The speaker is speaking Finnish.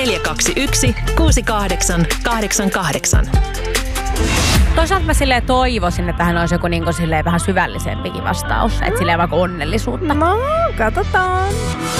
421 6888. Toisaalta mä silleen toivoisin, että hän olisi joku niinku silleen vähän syvällisempikin vastaus. Että silleen vaikka onnellisuutta. No, katsotaan.